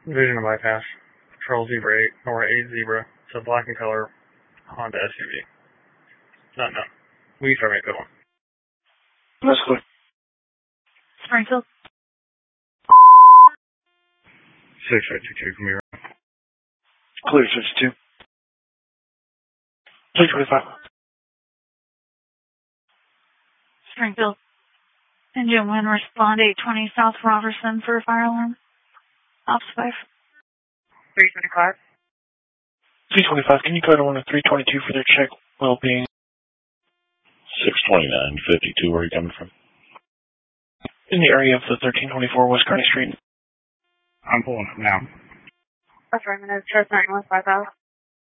Vision of bypass. Patrol Zebra 8, or 8 Zebra. It's a black in color Honda SUV. Not known. We try to make a good one. That's good. Springfield. 6822 from your. Clear 62. 325. Springfield. Engine 1, respond 820 South Robertson for a fire alarm. Ops 5. 325. 325, can you go to 322 for their check well-being? 62952, where are you coming from? In the area of the 1324 West Kearny Street. I'm pulling up now. Affirmative, Chestnut North 5000.